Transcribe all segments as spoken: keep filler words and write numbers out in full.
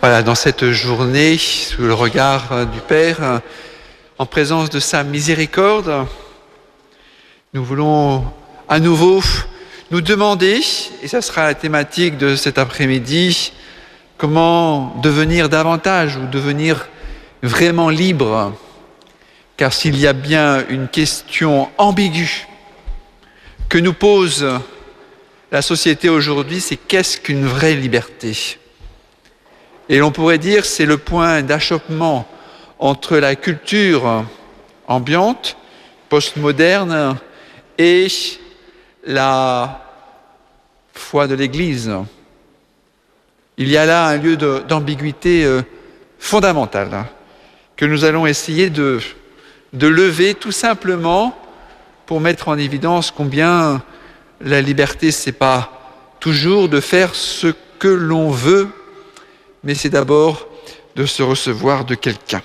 Voilà, dans cette journée, sous le regard du Père, en présence de sa miséricorde, nous voulons à nouveau nous demander, et ça sera la thématique de cet après-midi, comment devenir davantage ou devenir vraiment libre. Car s'il y a bien une question ambiguë que nous pose la société aujourd'hui, c'est qu'est-ce qu'une vraie liberté ? Et l'on pourrait dire c'est le point d'achoppement entre la culture ambiante, postmoderne, et la foi de l'Église. Il y a là un lieu de, d'ambiguïté euh, fondamentale hein, que nous allons essayer de, de lever tout simplement pour mettre en évidence combien la liberté, c'est pas toujours de faire ce que l'on veut, mais c'est d'abord de se recevoir de quelqu'un.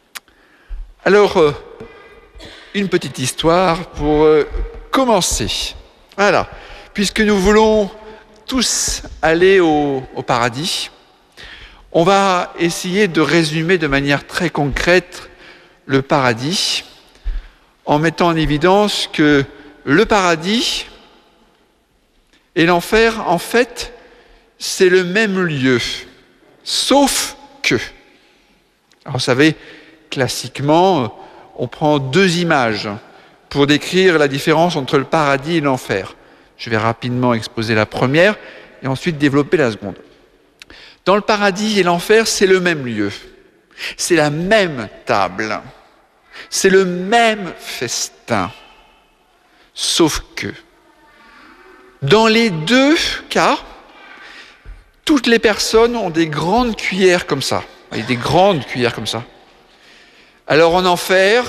Alors, euh, une petite histoire pour euh, commencer. Voilà, puisque nous voulons tous aller au, au paradis, on va essayer de résumer de manière très concrète le paradis, en mettant en évidence que le paradis et l'enfer, en fait, c'est le même lieu. Sauf que, alors vous savez, classiquement, on prend deux images pour décrire la différence entre le paradis et l'enfer. Je vais rapidement exposer la première et ensuite développer la seconde. Dans le paradis et l'enfer, c'est le même lieu. C'est la même table. C'est le même festin. Sauf que, dans les deux cas, toutes les personnes ont des grandes cuillères comme ça. Et des grandes cuillères comme ça. Alors en enfer,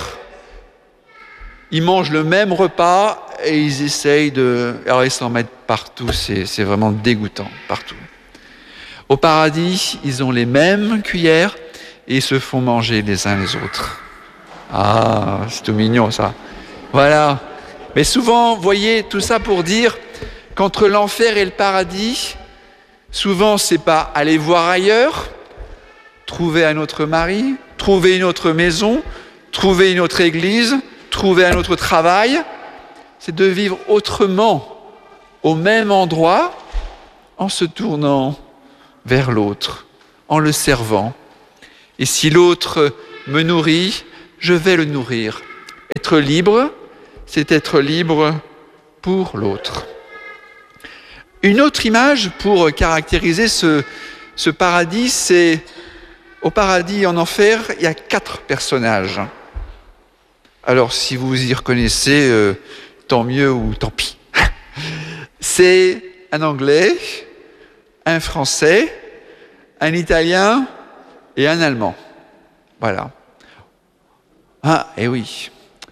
ils mangent le même repas et ils essayent de... Alors ils s'en mettent partout, c'est, c'est vraiment dégoûtant, partout. Au paradis, ils ont les mêmes cuillères et ils se font manger les uns les autres. Ah, c'est tout mignon ça. Voilà. Mais souvent, vous voyez, tout ça pour dire qu'entre l'enfer et le paradis, souvent, c'est pas aller voir ailleurs, trouver un autre mari, trouver une autre maison, trouver une autre église, trouver un autre travail. C'est de vivre autrement, au même endroit, en se tournant vers l'autre, en le servant. Et si l'autre me nourrit, je vais le nourrir. Être libre, c'est être libre pour l'autre. Une autre image pour caractériser ce, ce paradis, c'est au paradis et en enfer, il y a quatre personnages. Alors si vous vous y reconnaissez, euh, tant mieux ou tant pis. C'est un Anglais, un Français, un Italien et un Allemand. Voilà. Ah, et oui.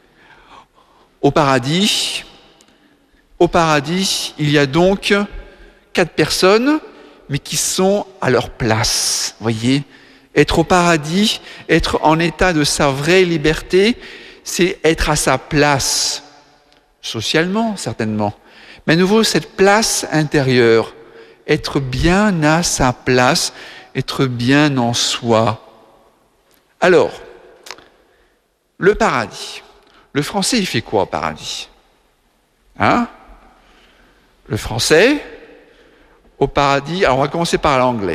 Au paradis, au paradis, il y a donc quatre personnes, mais qui sont à leur place. Voyez, être au paradis, être en état de sa vraie liberté, c'est être à sa place, socialement certainement. Mais à nouveau, cette place intérieure, être bien à sa place, être bien en soi. Alors, le paradis. Le français, il fait quoi au paradis ? Hein ? Le français, au paradis, alors on va commencer par l'anglais.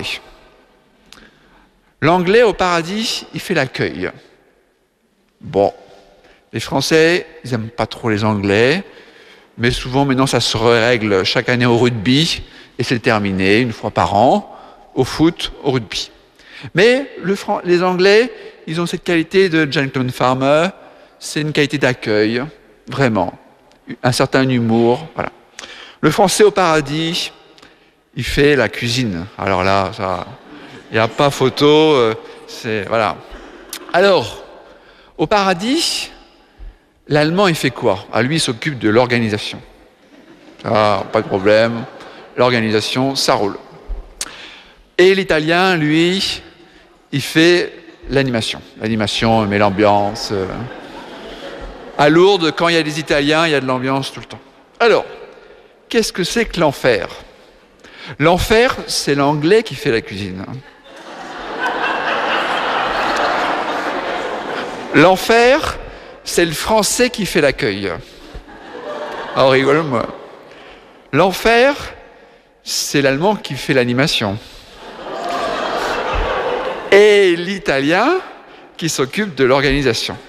L'anglais, au paradis, il fait l'accueil. Bon, les Français, ils n'aiment pas trop les Anglais, mais souvent maintenant ça se règle chaque année au rugby, et c'est terminé, une fois par an, au foot, au rugby. Mais le, les Anglais, ils ont cette qualité de gentleman farmer, c'est une qualité d'accueil, vraiment, un certain humour, voilà. Le Français au paradis, il fait la cuisine. Alors là, ça, il n'y a pas photo, euh, c'est voilà. Alors, au paradis, l'Allemand, il fait quoi ? Ah, lui, il s'occupe de l'organisation. Ah, pas de problème, l'organisation, ça roule. Et l'Italien, lui, il fait l'animation. L'animation, il met l'ambiance. Euh... À Lourdes, quand il y a des Italiens, il y a de l'ambiance tout le temps. Alors, qu'est-ce que c'est que l'enfer ? L'enfer, c'est l'anglais qui fait la cuisine. L'enfer, c'est le français qui fait l'accueil. Alors rigole moi. L'enfer, c'est l'allemand qui fait l'animation. Et l'italien qui s'occupe de l'organisation.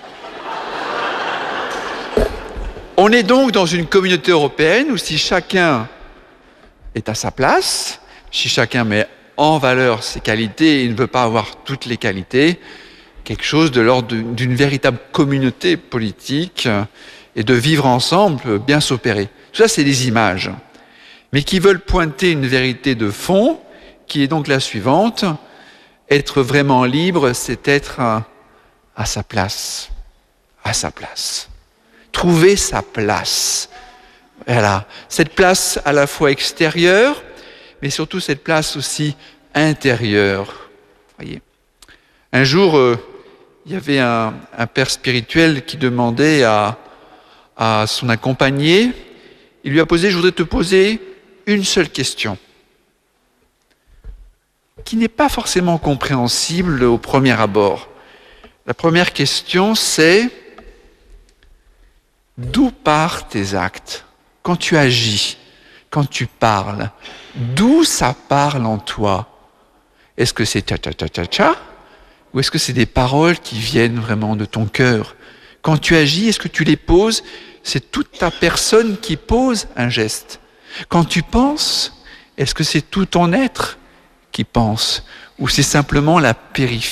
On est donc dans une communauté européenne où si chacun est à sa place, si chacun met en valeur ses qualités et ne veut pas avoir toutes les qualités, quelque chose de l'ordre d'une véritable communauté politique et de vivre ensemble, bien s'opérer. Tout ça, c'est des images, mais qui veulent pointer une vérité de fond, qui est donc la suivante. Être vraiment libre, c'est être à, à sa place, à sa place. Trouver sa place. Voilà, cette place à la fois extérieure, mais surtout cette place aussi intérieure. Voyez. Un jour, euh, il y avait un, un père spirituel qui demandait à, à son accompagné, il lui a posé, je voudrais te poser une seule question, qui n'est pas forcément compréhensible au premier abord. La première question, c'est d'où partent tes actes ? Quand tu agis, quand tu parles, d'où ça parle en toi ? Est-ce que c'est tcha-tcha-tcha-tcha ? Ou est-ce que c'est des paroles qui viennent vraiment de ton cœur ? Quand tu agis, est-ce que tu les poses ? C'est toute ta personne qui pose un geste. Quand tu penses, est-ce que c'est tout ton être qui pense ? Ou c'est simplement la périphérie ?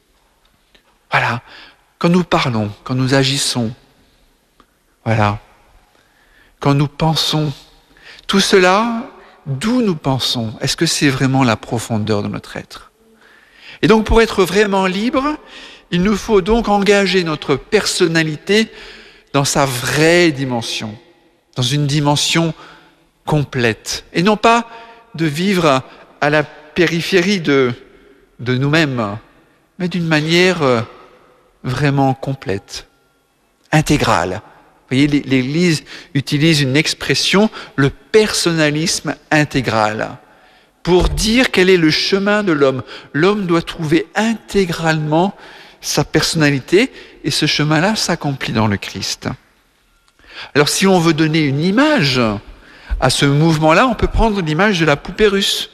Voilà. Quand nous parlons, quand nous agissons, voilà. Quand nous pensons, tout cela, d'où nous pensons ? Est-ce que c'est vraiment la profondeur de notre être ? Et donc, pour être vraiment libre, il nous faut donc engager notre personnalité dans sa vraie dimension, dans une dimension complète, et non pas de vivre à la périphérie de, de nous-mêmes, mais d'une manière vraiment complète, intégrale. Vous voyez, l'Église utilise une expression, le personnalisme intégral, pour dire quel est le chemin de l'homme. L'homme doit trouver intégralement sa personnalité, et ce chemin-là s'accomplit dans le Christ. Alors si on veut donner une image à ce mouvement-là, on peut prendre l'image de la poupée russe.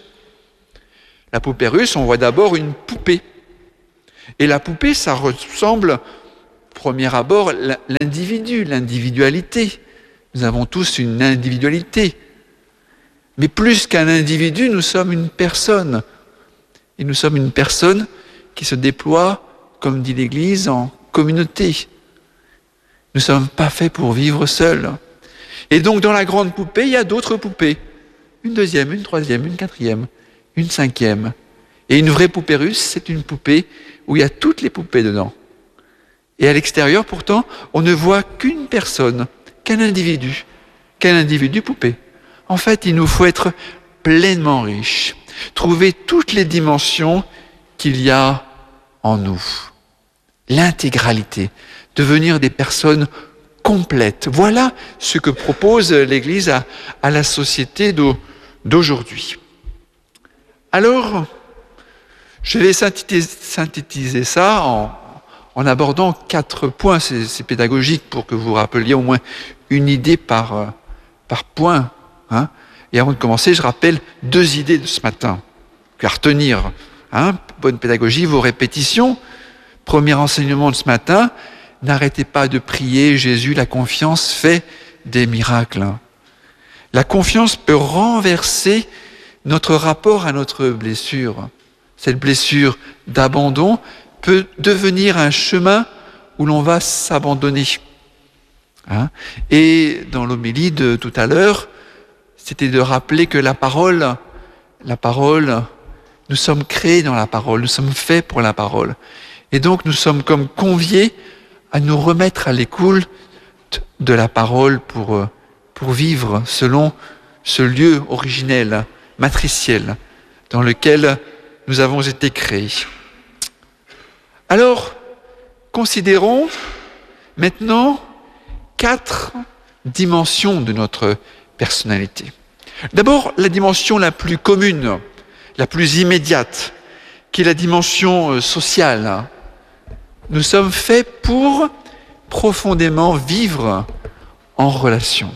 La poupée russe, on voit d'abord une poupée. Et la poupée, ça ressemble, premier abord, l'individu, l'individualité. Nous avons tous une individualité. Mais plus qu'un individu, nous sommes une personne. Et nous sommes une personne qui se déploie, comme dit l'Église, en communauté. Nous ne sommes pas faits pour vivre seuls. Et donc, dans la grande poupée, il y a d'autres poupées. Une deuxième, une troisième, une quatrième, une cinquième. Et une vraie poupée russe, c'est une poupée où il y a toutes les poupées dedans. Et à l'extérieur, pourtant, on ne voit qu'une personne, qu'un individu, qu'un individu poupée. En fait, il nous faut être pleinement riches, trouver toutes les dimensions qu'il y a en nous. L'intégralité, devenir des personnes complètes. Voilà ce que propose l'Église à, à la société d'aujourd'hui. Alors, je vais synthétiser, synthétiser ça en, en abordant quatre points. C'est, c'est pédagogique pour que vous rappeliez au moins une idée par, par point. Hein. Et avant de commencer, je rappelle deux idées de ce matin à retenir. Hein. Bonne pédagogie, vos répétitions. Premier enseignement de ce matin, n'arrêtez pas de prier, Jésus, la confiance fait des miracles. La confiance peut renverser notre rapport à notre blessure. Cette blessure d'abandon peut devenir un chemin où l'on va s'abandonner. Hein? Et dans l'homélie de tout à l'heure, c'était de rappeler que la parole, la parole, nous sommes créés dans la parole, nous sommes faits pour la parole. Et donc nous sommes comme conviés à nous remettre à l'écoute de la parole pour, pour vivre selon ce lieu originel, matriciel, dans lequel nous avons été créés. Alors, considérons maintenant quatre dimensions de notre personnalité. D'abord, la dimension la plus commune, la plus immédiate, qui est la dimension sociale. nous sommes faits pour profondément vivre en relation.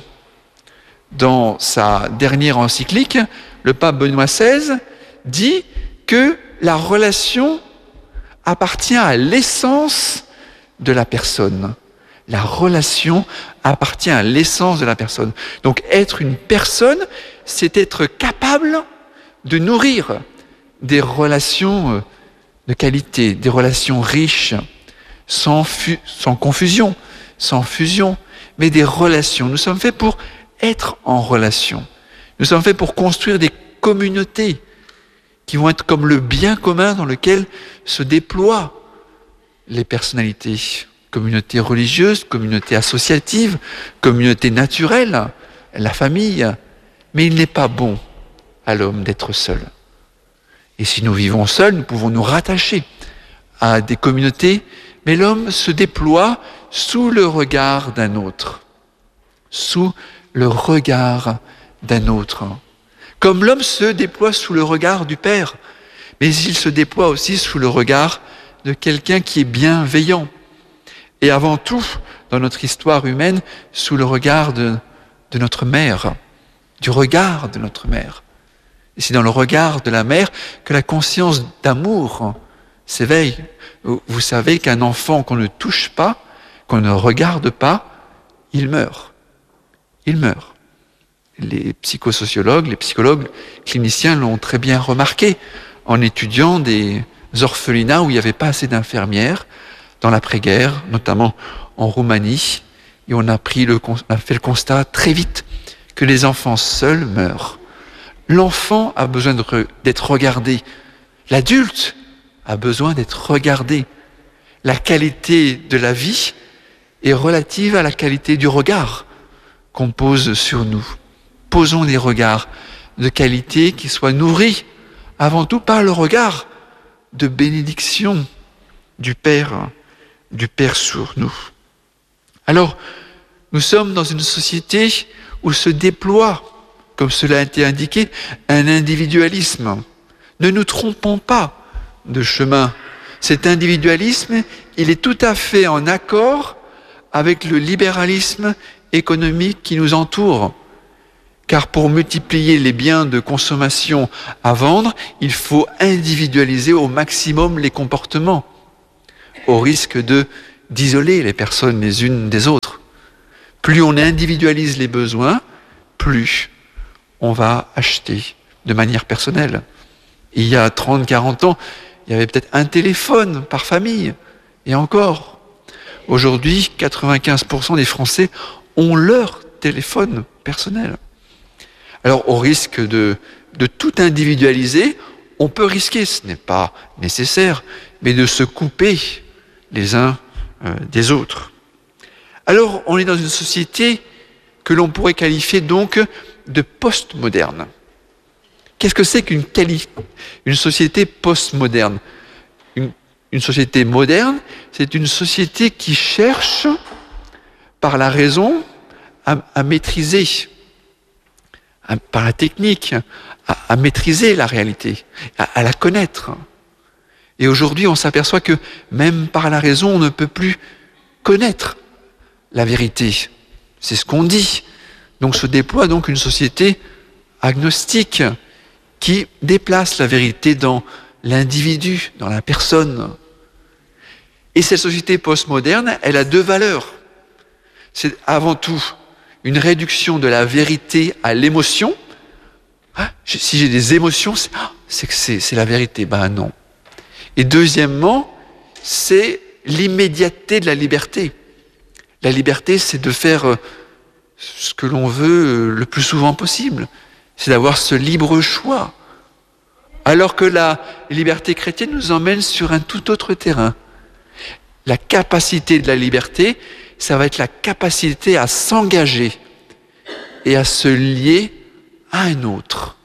Dans sa dernière encyclique, le pape Benoît seize dit que la relation appartient à l'essence de la personne. La relation appartient à l'essence de la personne. Donc être une personne, c'est être capable de nourrir des relations de qualité, des relations riches, sans, fu- sans confusion, sans fusion, mais des relations. Nous sommes faits pour être en relation. Nous sommes faits pour construire des communautés qui vont être comme le bien commun dans lequel se déploient les personnalités. Communauté religieuse, communauté associative, communauté naturelle, la famille. Mais il n'est pas bon à l'homme d'être seul. Et si nous vivons seuls, nous pouvons nous rattacher à des communautés, mais l'homme se déploie sous le regard d'un autre. Sous le regard d'un autre. Comme l'homme se déploie sous le regard du Père, mais il se déploie aussi sous le regard de quelqu'un qui est bienveillant. Et avant tout, dans notre histoire humaine, sous le regard de, de notre mère, du regard de notre mère. Et c'est dans le regard de la mère que la conscience d'amour s'éveille. Vous savez qu'un enfant qu'on ne touche pas, qu'on ne regarde pas, il meurt. Il meurt. Les psychosociologues, les psychologues cliniciens l'ont très bien remarqué en étudiant des orphelinats où il n'y avait pas assez d'infirmières dans l'après-guerre, notamment en Roumanie. Et on a, pris le, on a fait le constat très vite que les enfants seuls meurent. L'enfant a besoin de re, d'être regardé. L'adulte a besoin d'être regardé. La qualité de la vie est relative à la qualité du regard qu'on pose sur nous. Posons des regards de qualité qui soient nourris avant tout par le regard de bénédiction du Père, du Père sur nous. Alors, nous sommes dans une société où se déploie, comme cela a été indiqué, un individualisme. Ne nous trompons pas de chemin. Cet individualisme, il est tout à fait en accord avec le libéralisme économique qui nous entoure. Car pour multiplier les biens de consommation à vendre, il faut individualiser au maximum les comportements, au risque de, d'isoler les personnes les unes des autres. Plus on individualise les besoins, plus on va acheter de manière personnelle. Il y a trente, quarante ans, il y avait peut-être un téléphone par famille, et encore. Aujourd'hui, quatre-vingt-quinze pour cent des Français ont leur téléphone personnel. Alors, au risque de, de tout individualiser, on peut risquer, ce n'est pas nécessaire, mais de se couper les uns euh, des autres. Alors, on est dans une société que l'on pourrait qualifier donc de post-moderne. Qu'est-ce que c'est qu'une quali- une société post-moderne ? une, une société moderne, c'est une société qui cherche, par la raison, à, à maîtriser, à, par la technique, à, à maîtriser la réalité, à, à la connaître. Et aujourd'hui, on s'aperçoit que même par la raison, on ne peut plus connaître la vérité. C'est ce qu'on dit. Donc se déploie donc une société agnostique qui déplace la vérité dans l'individu, dans la personne. Et cette société postmoderne, elle a deux valeurs. C'est avant tout une réduction de la vérité à l'émotion. Ah, si j'ai des émotions, c'est, ah, c'est que c'est, c'est la vérité. Ben non. Et deuxièmement, c'est l'immédiateté de la liberté. La liberté, c'est de faire ce que l'on veut le plus souvent possible. C'est d'avoir ce libre choix. Alors que la liberté chrétienne nous emmène sur un tout autre terrain. La capacité de la liberté, ça va être la capacité à s'engager et à se lier à un autre.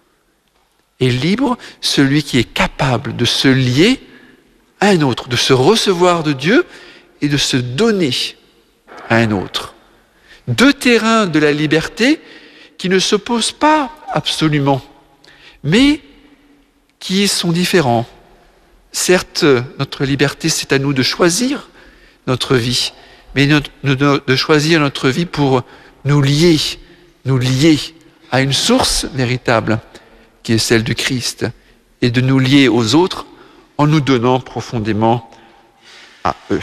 Et libre, celui qui est capable de se lier à un autre, de se recevoir de Dieu et de se donner à un autre. Deux terrains de la liberté qui ne s'opposent pas absolument, mais qui sont différents. Certes, notre liberté, c'est à nous de choisir notre vie, mais de choisir notre vie pour nous lier, nous lier à une source véritable qui est celle du Christ, et de nous lier aux autres en nous donnant profondément à eux.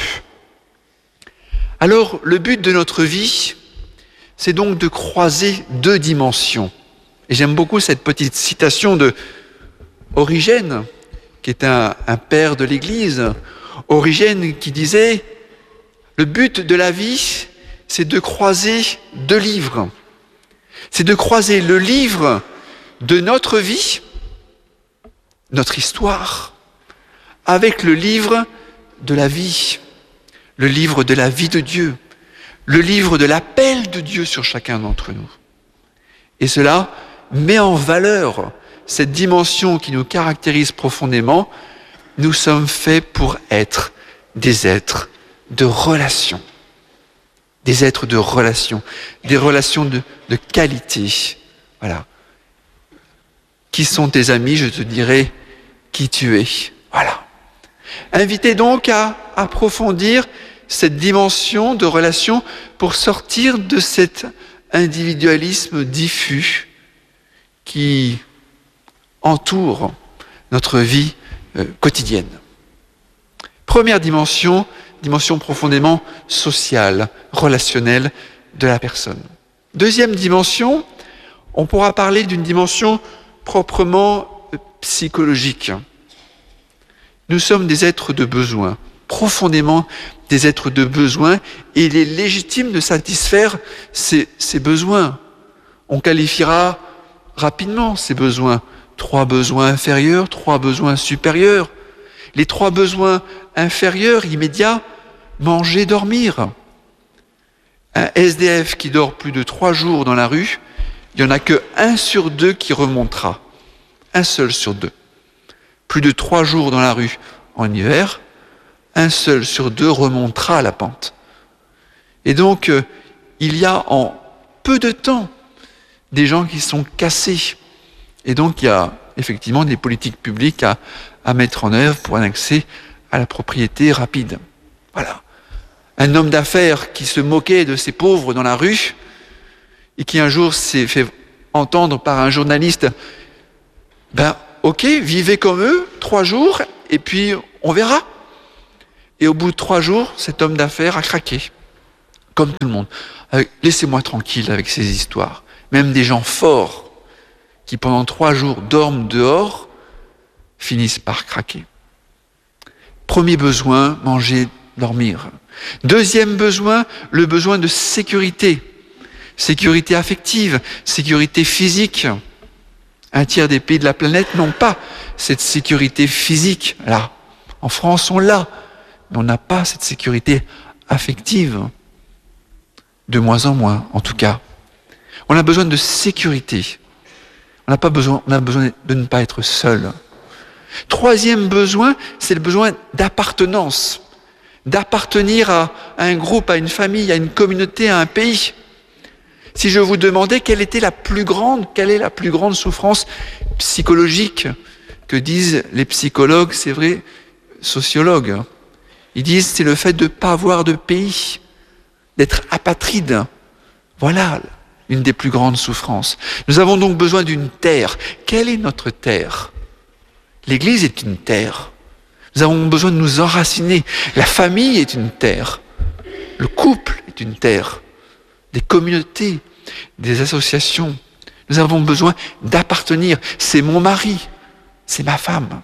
Alors, le but de notre vie, c'est donc de croiser deux dimensions. Et j'aime beaucoup cette petite citation de Origène, qui est un, un père de l'Église. Origène qui disait « Le but de la vie, c'est de croiser deux livres. C'est de croiser le livre de notre vie, notre histoire, avec le livre de la vie, le livre de la vie de Dieu, le livre de l'appel de Dieu sur chacun d'entre nous. » Et cela met en valeur cette dimension qui nous caractérise profondément. Nous sommes faits pour être des êtres de relation. Des êtres de relation, des relations de, de qualité. Voilà. Qui sont tes amis? Je te dirai qui tu es. Voilà. Invitez donc à approfondir cette dimension de relation pour sortir de cet individualisme diffus qui entoure notre vie euh, quotidienne. Première dimension, dimension profondément sociale, relationnelle de la personne. Deuxième dimension, on pourra parler d'une dimension proprement psychologique. Nous sommes des êtres de besoin, profondément des êtres de besoin, et il est légitime de satisfaire ces, ces besoins. On qualifiera rapidement ces besoins. Trois besoins inférieurs, trois besoins supérieurs. Les trois besoins inférieurs, immédiats, manger, dormir. Un S D F qui dort plus de trois jours dans la rue, il n'y en a que un sur deux qui remontera. Un seul sur deux. Plus de trois jours dans la rue en hiver, un seul sur deux remontera la pente. Et donc, euh, il y a en peu de temps des gens qui sont cassés. Et donc, il y a effectivement des politiques publiques à, à mettre en œuvre pour un accès à la propriété rapide. Voilà. Un homme d'affaires qui se moquait de ces pauvres dans la rue et qui un jour s'est fait entendre par un journaliste, ben ok, vivez comme eux, trois jours, et puis on verra. Et au bout de trois jours, cet homme d'affaires a craqué, comme tout le monde. Avec, laissez-moi tranquille avec ces histoires. Même des gens forts qui pendant trois jours dorment dehors finissent par craquer. Premier besoin, manger, dormir. Deuxième besoin, le besoin de sécurité. Sécurité affective, sécurité physique. Un tiers des pays de la planète n'ont pas cette sécurité physique. Là, en France, on l'a, mais on n'a pas cette sécurité affective. De moins en moins, en tout cas. On a besoin de sécurité. On n'a pas besoin, on a besoin de ne pas être seul. Troisième besoin, c'est le besoin d'appartenance. D'appartenir à, à un groupe, à une famille, à une communauté, à un pays. Si je vous demandais quelle était la plus grande, quelle est la plus grande souffrance psychologique que disent les psychologues, c'est vrai, sociologues. Ils disent c'est le fait de ne pas avoir de pays, d'être apatride. Voilà une des plus grandes souffrances. Nous avons donc besoin d'une terre. Quelle est notre terre? L'Église est une terre. Nous avons besoin de nous enraciner. La famille est une terre. Le couple est une terre. Des communautés, des associations. Nous avons besoin d'appartenir. C'est mon mari, c'est ma femme.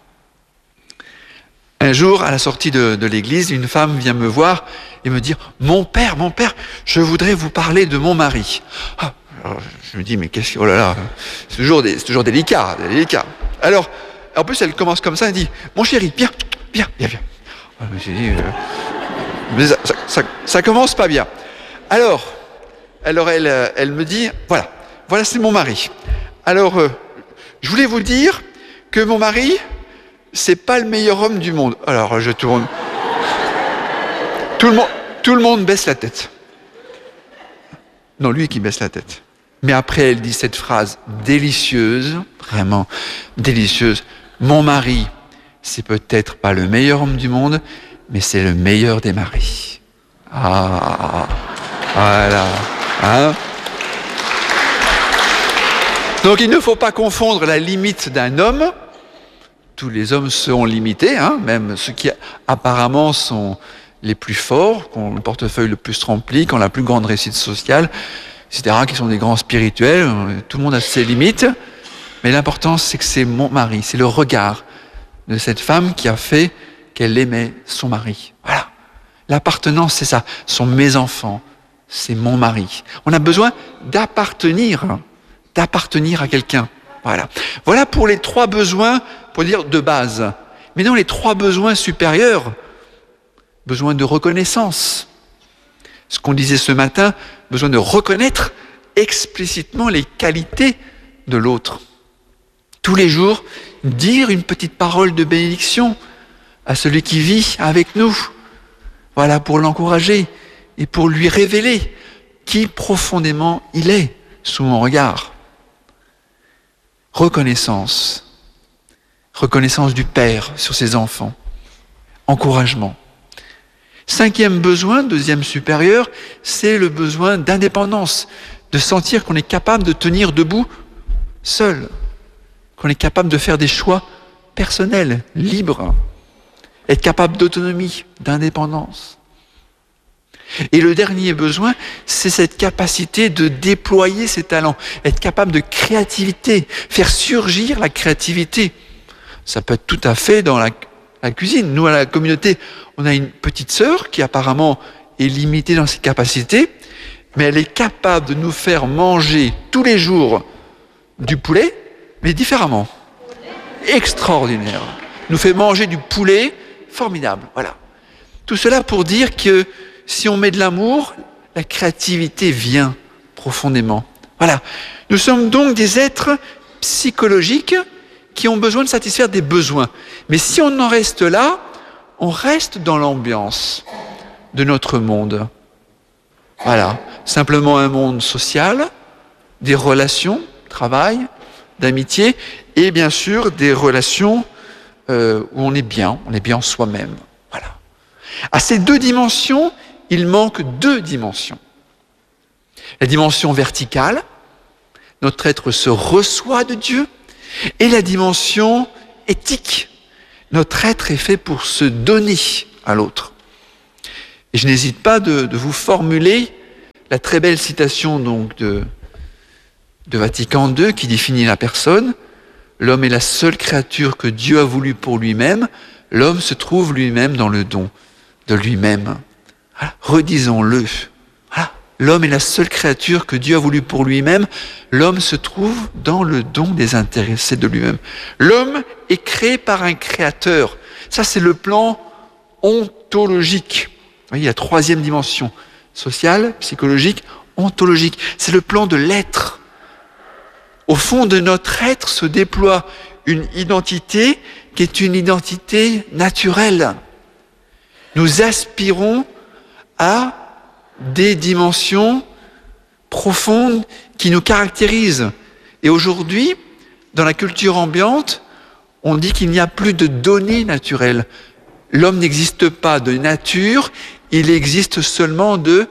Un jour, à la sortie de, de l'église, une femme vient me voir et me dire « Mon père, mon père, je voudrais vous parler de mon mari. Ah, » alors, je me dis « Mais qu'est-ce que... Oh là là, c'est toujours, des, c'est toujours délicat, délicat. » Alors, en plus, elle commence comme ça, elle dit « Mon chéri, viens, viens, viens, viens. » Je me suis dit euh, « Mais ça, ça, ça, ça commence pas bien. » Alors, alors elle, elle me dit « Voilà, voilà c'est mon mari. Alors, euh, je voulais vous dire que mon mari... c'est pas le meilleur homme du monde. » Alors je tourne. Tout le monde, tout le monde baisse la tête. Non, lui qui baisse la tête. Mais après, elle dit cette phrase délicieuse, vraiment délicieuse. « Mon mari c'est peut-être pas le meilleur homme du monde, mais c'est le meilleur des maris. Ah, voilà. Hein? Donc il ne faut pas confondre la limite d'un homme. Tous les hommes seront limités, hein, même ceux qui apparemment sont les plus forts, qui ont le portefeuille le plus rempli, qui ont la plus grande réussite sociale, et cetera, qui sont des grands spirituels. Tout le monde a ses limites. Mais l'important, c'est que c'est mon mari, c'est le regard de cette femme qui a fait qu'elle aimait son mari. Voilà. L'appartenance, c'est ça. Ce sont mes enfants, c'est mon mari. On a besoin d'appartenir, d'appartenir à quelqu'un. Voilà. Voilà pour les trois besoins, pour dire de base. Mais non, les trois besoins supérieurs, besoin de reconnaissance. Ce qu'on disait ce matin, besoin de reconnaître explicitement les qualités de l'autre. Tous les jours, dire une petite parole de bénédiction à celui qui vit avec nous. Voilà, pour l'encourager et pour lui révéler qui profondément il est sous mon regard. Reconnaissance. Reconnaissance du Père sur ses enfants. Encouragement. Cinquième besoin, deuxième supérieur, c'est le besoin d'indépendance, de sentir qu'on est capable de tenir debout seul, qu'on est capable de faire des choix personnels, libres, être capable d'autonomie, d'indépendance. Et le dernier besoin, c'est cette capacité de déployer ses talents, être capable de créativité, faire surgir la créativité. Ça peut être tout à fait dans la, la cuisine. Nous, à la communauté, on a une petite sœur qui apparemment est limitée dans ses capacités, mais elle est capable de nous faire manger tous les jours du poulet, mais différemment. Extraordinaire. Nous fait manger du poulet, formidable. Voilà. Tout cela pour dire que si on met de l'amour, la créativité vient profondément. Voilà. Nous sommes donc des êtres psychologiques qui ont besoin de satisfaire des besoins. Mais si on en reste là, on reste dans l'ambiance de notre monde. Voilà. Simplement un monde social, des relations, travail, d'amitié, et bien sûr des relations euh, où on est bien, on est bien en soi-même. Voilà. À ces deux dimensions, il manque deux dimensions. La dimension verticale, notre être se reçoit de Dieu, et la dimension éthique, notre être est fait pour se donner à l'autre. Et je n'hésite pas de, de vous formuler la très belle citation donc de, de Vatican deux qui définit la personne. L'homme est la seule créature que Dieu a voulu pour lui-même. L'homme se trouve lui-même dans le don de lui-même. Voilà. Redisons-le. Voilà. L'homme est la seule créature que Dieu a voulu pour lui-même. L'homme se trouve dans le don désintéressé de lui-même. L'homme est créé par un créateur. Ça, c'est le plan ontologique. Vous voyez, la troisième dimension. Sociale, psychologique, ontologique. C'est le plan de l'être. Au fond de notre être se déploie une identité qui est une identité naturelle. Nous aspirons à des dimensions profondes qui nous caractérisent. Et aujourd'hui, dans la culture ambiante, on dit qu'il n'y a plus de données naturelles. L'homme n'existe pas de nature, il existe seulement de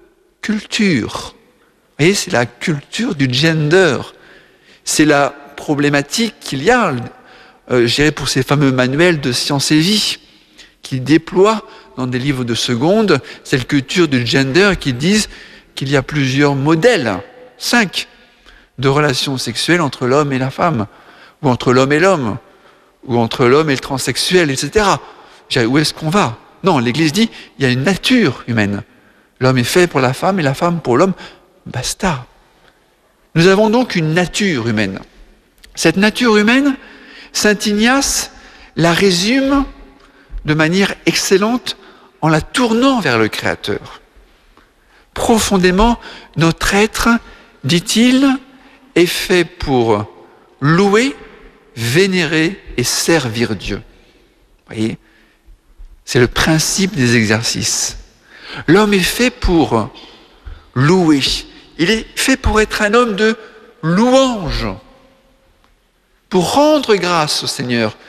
culture. Vous voyez, c'est la culture du gender. C'est la problématique qu'il y a, euh, je dirais, pour ces fameux manuels de science et vie, qui déploient dans des livres de seconde cette culture du gender qui disent qu'il y a plusieurs modèles, cinq, de relations sexuelles entre l'homme et la femme, ou entre l'homme et l'homme, ou entre l'homme et le transsexuel, et cetera. Je dirais, où est-ce qu'on va ? Non, l'Église dit, il y a une nature humaine. L'homme est fait pour la femme et la femme pour l'homme. Basta. Nous avons donc une nature humaine. Cette nature humaine, saint Ignace la résume de manière excellente en la tournant vers le Créateur. Profondément, notre être, dit-il, est fait pour louer, vénérer et servir Dieu. Vous voyez ? C'est le principe des exercices. L'homme est fait pour louer. Il est fait pour être un homme de louange, pour rendre grâce au Seigneur.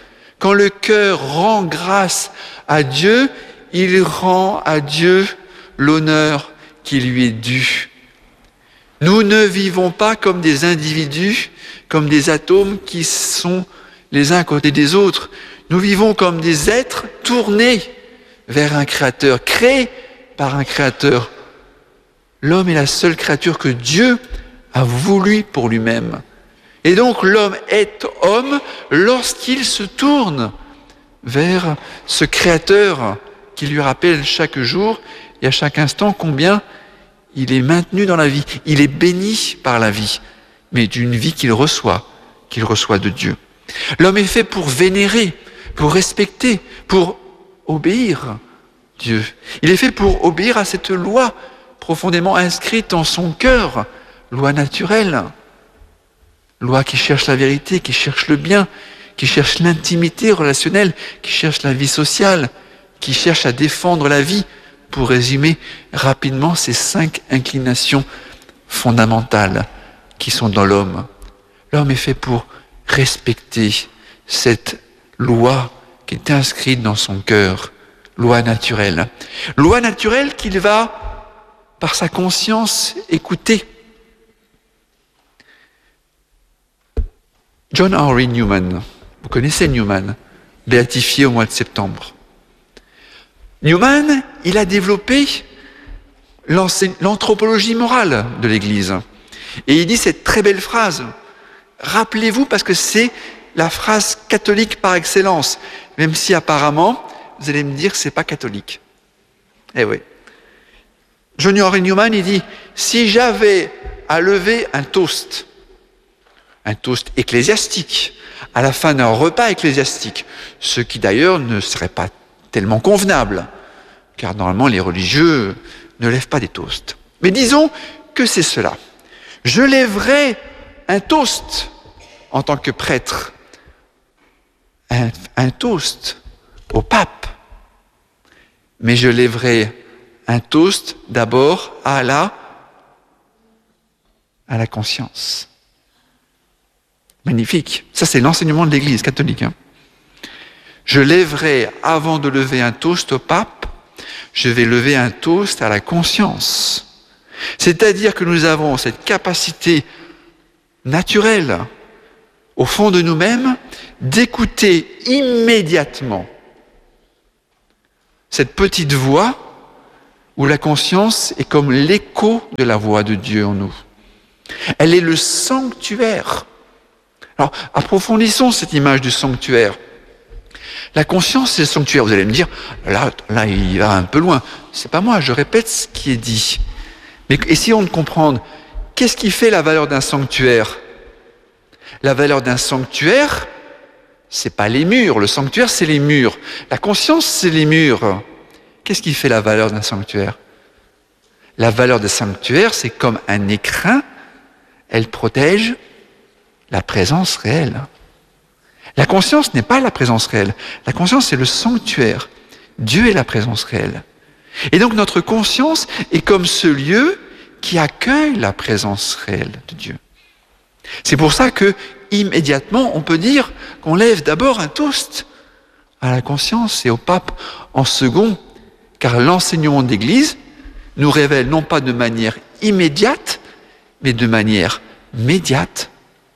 Quand le cœur rend grâce à Dieu, il rend à Dieu l'honneur qui lui est dû. Nous ne vivons pas comme des individus, comme des atomes qui sont les uns à côté des autres. Nous vivons comme des êtres tournés vers un Créateur, créés par un Créateur. L'homme est la seule créature que Dieu a voulu pour lui-même. Et donc l'homme est homme lorsqu'il se tourne vers ce Créateur qui lui rappelle chaque jour et à chaque instant combien il est maintenu dans la vie. Il est béni par la vie, mais d'une vie qu'il reçoit, qu'il reçoit de Dieu. L'homme est fait pour vénérer, pour respecter, pour obéir Dieu. Il est fait pour obéir à cette loi profondément inscrite en son cœur, loi naturelle, loi qui cherche la vérité, qui cherche le bien, qui cherche l'intimité relationnelle, qui cherche la vie sociale, qui cherche à défendre la vie, pour résumer rapidement ces cinq inclinations fondamentales qui sont dans l'homme. L'homme est fait pour respecter cette loi qui est inscrite dans son cœur, loi naturelle. Loi naturelle qu'il va, par sa conscience, écouter. John Henry Newman, vous connaissez Newman, béatifié au mois de septembre. Newman, il a développé l'anthropologie morale de l'Église. Et il dit cette très belle phrase. Rappelez-vous, parce que c'est la phrase catholique par excellence, même si apparemment, vous allez me dire que ce n'est pas catholique. Eh oui. John Henry Newman, il dit, si j'avais à lever un toast, un toast ecclésiastique, à la fin d'un repas ecclésiastique, ce qui d'ailleurs ne serait pas tellement convenable, car normalement les religieux ne lèvent pas des toasts. Mais disons que c'est cela. Je lèverai un toast en tant que prêtre, un, un toast au pape, mais je lèverai un toast d'abord à la, à la conscience. Magnifique. Ça, c'est l'enseignement de l'Église catholique. Hein. Je lèverai, avant de lever un toast au pape, je vais lever un toast à la conscience. C'est-à-dire que nous avons cette capacité naturelle, au fond de nous-mêmes, d'écouter immédiatement cette petite voix où la conscience est comme l'écho de la voix de Dieu en nous. Elle est le sanctuaire. Alors, approfondissons cette image du sanctuaire. La conscience, c'est le sanctuaire. Vous allez me dire, là, là, il va un peu loin. C'est pas moi, je répète ce qui est dit. Mais essayons de comprendre, qu'est-ce qui fait la valeur d'un sanctuaire ? La valeur d'un sanctuaire, c'est pas les murs. Le sanctuaire, c'est les murs. La conscience, c'est les murs. Qu'est-ce qui fait la valeur d'un sanctuaire ? La valeur d'un sanctuaire, c'est comme un écrin. Elle protège la présence réelle. La conscience n'est pas la présence réelle. La conscience, c'est le sanctuaire. Dieu est la présence réelle. Et donc notre conscience est comme ce lieu qui accueille la présence réelle de Dieu. C'est pour ça que, immédiatement, on peut dire qu'on lève d'abord un toast à la conscience et au pape en second, car l'enseignement d'Église nous révèle non pas de manière immédiate, mais de manière médiate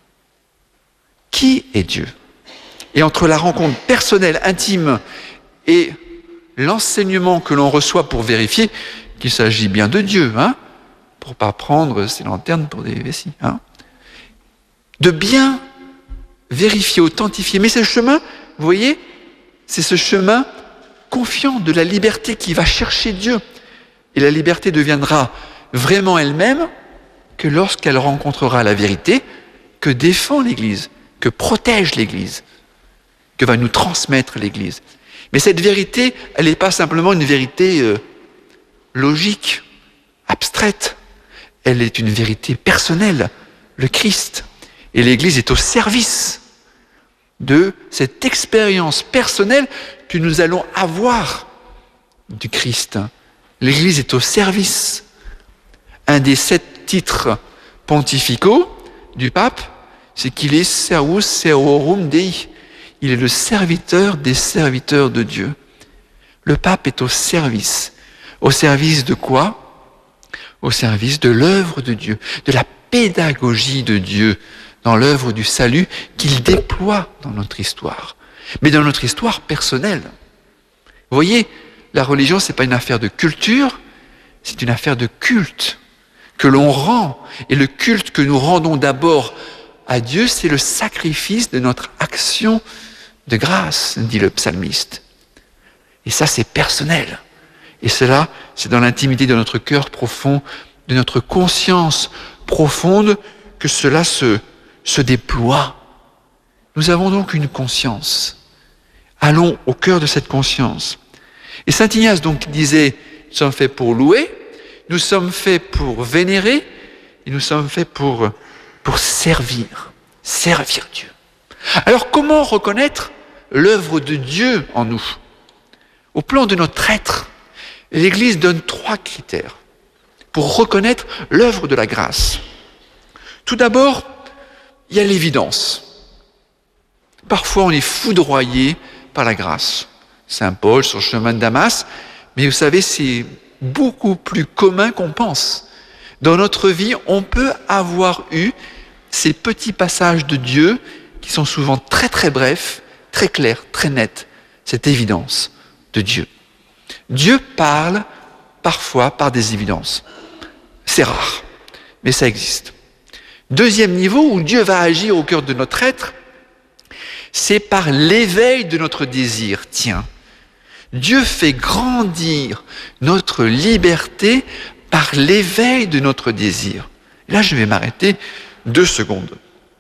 qui est Dieu. Et entre la rencontre personnelle, intime et l'enseignement que l'on reçoit pour vérifier qu'il s'agit bien de Dieu, hein, pour ne pas prendre ces lanternes pour des vessies, hein, de bien vérifier, authentifier. Mais ce chemin, vous voyez, c'est ce chemin confiant de la liberté qui va chercher Dieu. Et la liberté deviendra vraiment elle-même que lorsqu'elle rencontrera la vérité que défend l'Église, que protège l'Église, que va nous transmettre l'Église. Mais cette vérité, elle n'est pas simplement une vérité euh, logique, abstraite. Elle est une vérité personnelle, le Christ. Et l'Église est au service de cette expérience personnelle que nous allons avoir du Christ. L'Église est au service. Un des sept titres pontificaux du pape, c'est qu'il est Servus Servorum Dei. il est le serviteur des serviteurs de Dieu. Le pape est au service. Au service de quoi? Au service de l'œuvre de Dieu, de la pédagogie de Dieu dans l'œuvre du salut qu'il déploie dans notre histoire, mais dans notre histoire personnelle. Vous voyez, la religion, ce n'est pas une affaire de culture, c'est une affaire de culte que l'on rend. Et le culte que nous rendons d'abord à Dieu, c'est le sacrifice de notre action de grâce, dit le psalmiste. Et ça, c'est personnel. Et cela, c'est dans l'intimité de notre cœur profond, de notre conscience profonde, que cela se, se déploie. Nous avons donc une conscience. Allons au cœur de cette conscience. Et saint Ignace donc disait, nous sommes faits pour louer, nous sommes faits pour vénérer, et nous sommes faits pour, pour servir, servir Dieu. Alors comment reconnaître l'œuvre de Dieu en nous? Au plan de notre être, l'Église donne trois critères pour reconnaître l'œuvre de la grâce. Tout d'abord, il y a l'évidence. Parfois, on est foudroyé par la grâce. Saint Paul, sur le chemin de Damas, mais vous savez, c'est beaucoup plus commun qu'on pense. Dans notre vie, on peut avoir eu ces petits passages de Dieu qui sont souvent très très brefs, très clairs, très nets. Cette évidence de Dieu. Dieu parle parfois par des évidences. C'est rare, mais ça existe. Deuxième niveau où Dieu va agir au cœur de notre être, c'est par l'éveil de notre désir. Tiens, Dieu fait grandir notre liberté par l'éveil de notre désir. Là, je vais m'arrêter deux secondes.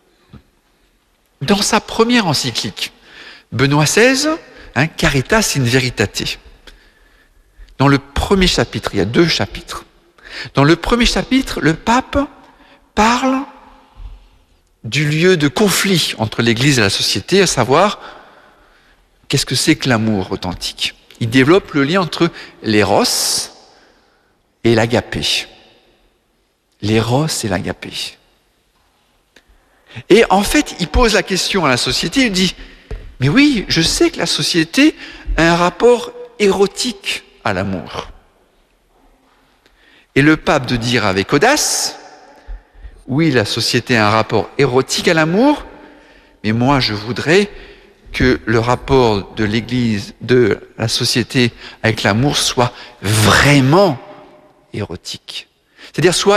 Dans sa première encyclique, Benoît seize, hein, Caritas in Veritate, dans le premier chapitre, il y a deux chapitres. Dans le premier chapitre, le pape parle du lieu de conflit entre l'Église et la société, à savoir, qu'est-ce que c'est que l'amour authentique? Il développe le lien entre l'éros et l'agapé. L'éros et l'agapé. Et en fait, il pose la question à la société, il dit, mais oui, je sais que la société a un rapport érotique à l'amour. Et le pape de dire avec audace, oui, la société a un rapport érotique à l'amour, mais moi je voudrais que le rapport de l'Église, de la société avec l'amour soit vraiment érotique. C'est-à-dire soit